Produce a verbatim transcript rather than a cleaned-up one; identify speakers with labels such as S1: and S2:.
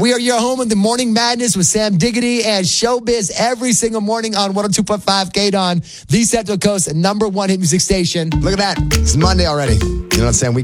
S1: We are your home of the Morning Madness with Sam Diggity and Showbiz every single morning on one oh two point five K D O N, the Central Coast number one hit music station.
S2: Look at that. It's Monday already. You know what I'm saying? We